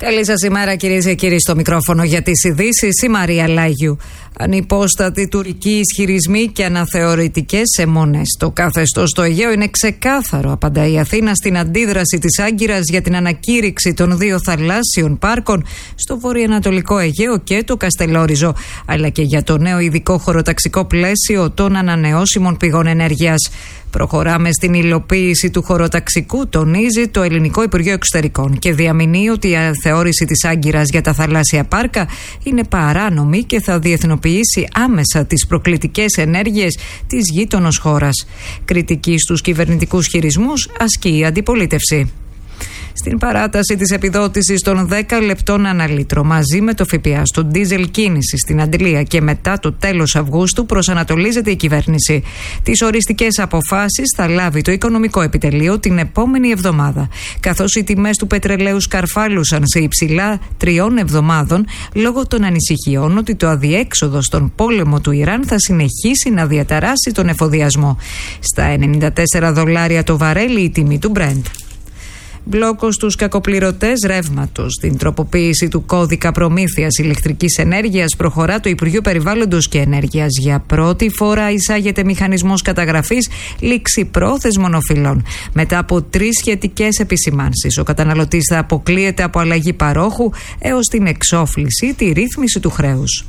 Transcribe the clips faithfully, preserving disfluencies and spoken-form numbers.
Καλή σας ημέρα, κυρίες και κύριοι, στο μικρόφωνο για τις ειδήσεις η Μαρία Λάγιου. Ανυπόστατοι τουρκικοί ισχυρισμοί και αναθεωρητικές αιμονές. Το καθεστώς στο Αιγαίο είναι ξεκάθαρο, απαντά η Αθήνα στην αντίδραση της Άγκυρας για την ανακήρυξη των δύο θαλάσσιων πάρκων στο βορειοανατολικό Αιγαίο και το Καστελόριζο, αλλά και για το νέο ειδικό χωροταξικό πλαίσιο των ανανεώσιμων πηγών ενέργειας. Προχωράμε στην υλοποίηση του χωροταξικού, τονίζει το Ελληνικό Υπουργείο Εξωτερικών, και διαμηνύει ότι η αναθεώρηση της Άγκυρας για τα θαλάσσια πάρκα είναι παράνομη και θα διεθνοποιήσει άμεσα τις προκλητικές ενέργειες της γείτονος χώρας. Κριτική στους κυβερνητικούς χειρισμούς ασκεί η αντιπολίτευση. Στην παράταση της επιδότησης των δέκα λεπτών ανά λίτρο μαζί με το ΦΠΑ στο ντίζελ κίνηση στην Αντλία και μετά το τέλος Αυγούστου προσανατολίζεται η κυβέρνηση. Τις οριστικές αποφάσεις θα λάβει το Οικονομικό Επιτελείο την επόμενη εβδομάδα, καθώς οι τιμές του πετρελαίου σκαρφάλουσαν σε υψηλά τριών εβδομάδων λόγω των ανησυχιών ότι το αδιέξοδο στον πόλεμο του Ιράν θα συνεχίσει να διαταράσει τον εφοδιασμό. Στα ενενήντα τέσσερα δολάρια το βαρέλι η τιμή του Brent. Μπλόκο στους κακοπληρωτές ρεύματος. Στην τροποποίηση του κώδικα προμήθειας ηλεκτρικής ενέργειας προχωρά το Υπουργείο Περιβάλλοντος και Ενέργειας. Για πρώτη φορά εισάγεται μηχανισμός καταγραφής ληξιπρόθεσμων οφειλών. Μετά από τρεις σχετικές επισημάνσεις, ο καταναλωτής θα αποκλείεται από αλλαγή παρόχου έως την εξόφληση, τη ρύθμιση του χρέους.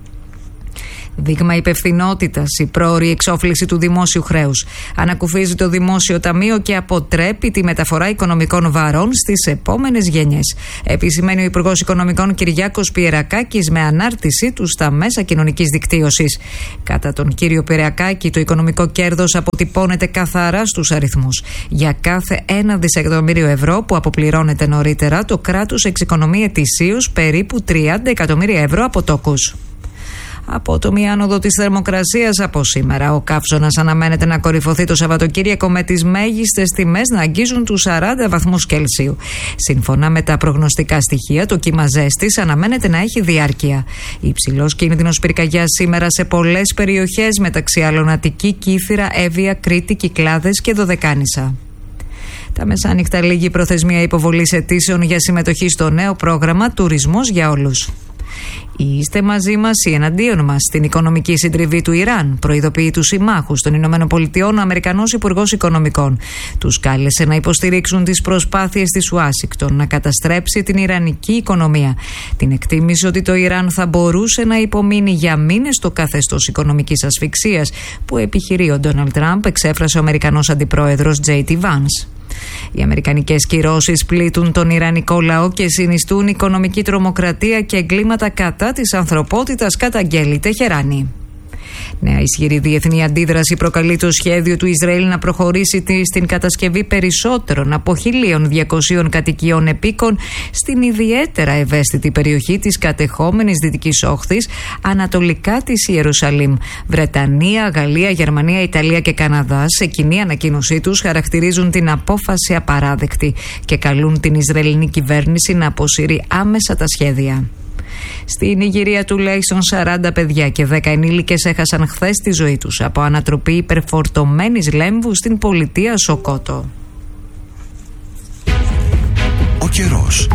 Δείγμα υπευθυνότητας η πρόωρη εξόφληση του δημόσιου χρέους. Ανακουφίζει το Δημόσιο Ταμείο και αποτρέπει τη μεταφορά οικονομικών βαρών στις επόμενες γενιές. Επισημαίνει ο Υπουργός Οικονομικών Κυριάκος Πιερακάκης με ανάρτηση του στα μέσα κοινωνικής δικτύωσης. Κατά τον κύριο Πιερακάκη, το οικονομικό κέρδος αποτυπώνεται καθαρά στους αριθμούς. Για κάθε ένα δισεκατομμύριο ευρώ που αποπληρώνεται νωρίτερα, το κράτος εξοικονομεί ετησίως περίπου τριάντα εκατομμύρια ευρώ από τόκους. Απότομη άνοδο της θερμοκρασίας από σήμερα. Ο καύσωνας αναμένεται να κορυφωθεί το Σαββατοκύριακο με τις μέγιστες τιμές να αγγίζουν τους σαράντα βαθμούς Κελσίου. Σύμφωνα με τα προγνωστικά στοιχεία, το κύμα ζέστης αναμένεται να έχει διάρκεια. Υψηλός κίνδυνος πυρκαγιάς σήμερα σε πολλές περιοχές, μεταξύ άλλων Αττική, Κύθυρα, Εύβοια, Κρήτη, Κυκλάδες και Δωδεκάνησα. Τα μεσάνυχτα λίγη προθεσμία υποβολής αιτήσεων για συμμετοχή στο νέο πρόγραμμα Τουρισμός για Όλους. Είστε μαζί μας ή εναντίον μας στην οικονομική συντριβή του Ιράν, προειδοποιεί τους συμμάχους των Ηνωμένων Πολιτειών ο Αμερικανός Υπουργός Οικονομικών. Τους κάλεσε να υποστηρίξουν τις προσπάθειες της Ουάσιγκτον να καταστρέψει την ιρανική οικονομία. Την εκτίμησε ότι το Ιράν θα μπορούσε να υπομείνει για μήνες στο καθεστώς οικονομικής ασφυξίας που επιχειρεί ο Ντόναλντ Τραμπ, εξέφρασε ο Αμερικανός Αντιπρόεδρος τζέι ντι Vance. Οι αμερικανικές κυρώσεις πλήττουν τον ιρανικό λαό και συνιστούν οικονομική τρομοκρατία και εγκλήματα κατά της ανθρωπότητας, καταγγέλει η Τεχεράνη. Νέα ισχυρή διεθνή αντίδραση προκαλεί το σχέδιο του Ισραήλ να προχωρήσει στην κατασκευή περισσότερων από χίλια διακόσιες κατοικιών επίκων στην ιδιαίτερα ευαίσθητη περιοχή της κατεχόμενης Δυτικής Όχθης ανατολικά της Ιερουσαλήμ. Βρετανία, Γαλλία, Γερμανία, Ιταλία και Καναδά σε κοινή ανακοίνωσή τους χαρακτηρίζουν την απόφαση απαράδεκτη και καλούν την Ισραηλινή κυβέρνηση να αποσύρει άμεσα τα σχέδια. Στην Νιγηρία τουλάχιστον σαράντα παιδιά και δέκα ενήλικες έχασαν χθες τη ζωή τους από ανατροπή υπερφορτωμένης λέμβου στην πολιτεία Σοκότο. Ο καιρός.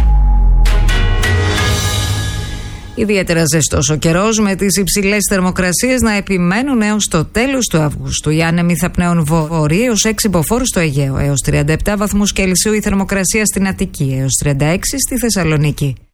Ιδιαίτερα ζεστός ο καιρός, με τις υψηλές θερμοκρασίες να επιμένουν έως το τέλος του Αυγούστου. Οι άνεμοι θα πνέουν βορρά έως έξι μποφόρ στο Αιγαίο, έως τριάντα επτά βαθμούς Κελσίου η θερμοκρασία στην Αττική, έως τριάντα έξι στη Θεσσαλονίκη.